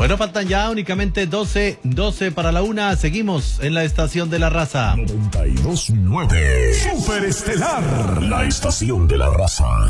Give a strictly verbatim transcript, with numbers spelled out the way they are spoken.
Bueno, faltan ya únicamente doce, doce para la una. Seguimos en la estación de la raza. noventa y dos punto nueve Superestelar, la estación de la raza.